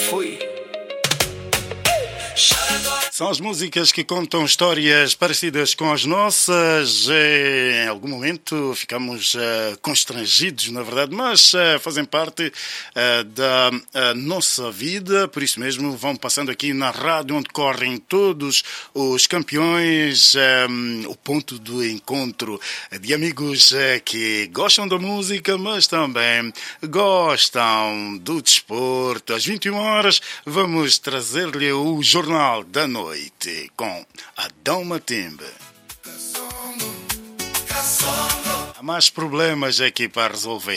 fui. São as músicas que contam histórias parecidas com as nossas. Em algum momento ficamos constrangidos, na verdade, mas fazem parte da nossa vida. Por isso mesmo vão passando aqui na rádio onde correm todos os campeões, o ponto do encontro de amigos que gostam da música, mas também gostam do desporto. Às 21 horas vamos trazer-lhe o Jornal da Noite com Adão Matimbe. Há mais problemas aqui para resolver.